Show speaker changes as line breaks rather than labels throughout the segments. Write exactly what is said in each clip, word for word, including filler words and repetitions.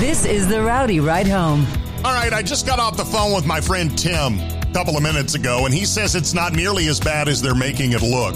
This is the Rowdy Ride Home.
All right, I just got off the phone with my friend Tim a couple of minutes ago, and he says it's not nearly as bad as they're making it look.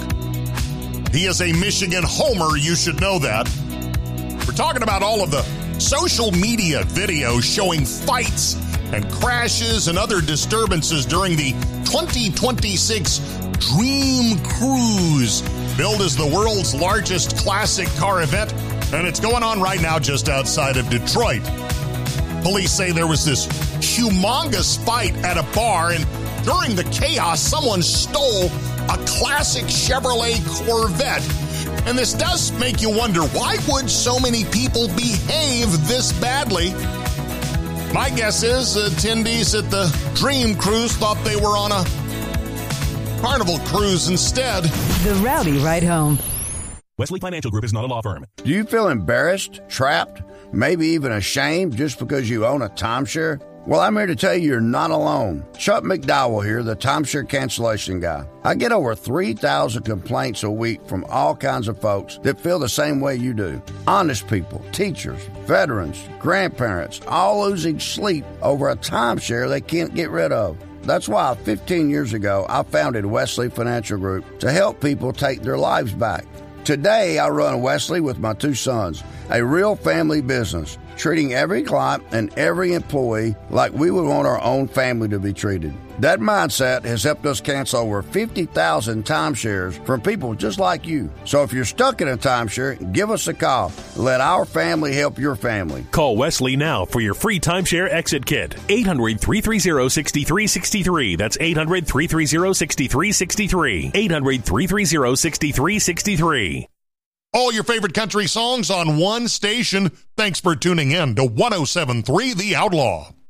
He is a Michigan homer, you should know that. We're talking about all of the social media videos showing fights and crashes and other disturbances during the twenty twenty-six Dream Cruise, billed as the world's largest classic car event, and it's going on right now just outside of Detroit. Police say there was this humongous fight at a bar, and during the chaos, someone stole a classic Chevrolet Corvette. And this does make you wonder, why would so many people behave this badly? My guess is attendees at the Dream Cruise thought they were on a Carnival cruise instead.
The Rowdy Ride Home.
Wesley Financial Group is not a law firm.
Do you feel embarrassed, trapped, maybe even ashamed just because you own a timeshare? Well, I'm here to tell you you're not alone. Chuck McDowell here, the timeshare cancellation guy. I get over three thousand complaints a week from all kinds of folks that feel the same way you do. Honest people, teachers, veterans, grandparents, all losing sleep over a timeshare they can't get rid of. That's why fifteen years ago, I founded Wesley Financial Group to help people take their lives back. Today, I run Wesley with my two sons, a real family business, treating every client and every employee like we would want our own family to be treated. That mindset has helped us cancel over fifty thousand timeshares from people just like you. So if you're stuck in a timeshare, give us a call. Let our family help your family.
Call Wesley now for your free timeshare exit kit. eight hundred, three three zero, six three six three. That's eight hundred, three three zero, six three six three. eight hundred, three three zero, six three six three.
All your favorite country songs on one station. Thanks for tuning in to one oh seven point three The Outlaw.